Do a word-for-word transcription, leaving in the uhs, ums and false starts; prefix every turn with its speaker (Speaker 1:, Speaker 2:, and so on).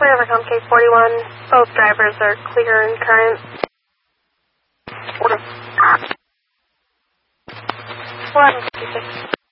Speaker 1: Rivercom K forty-one, both drivers are clear and current. one fifty-six.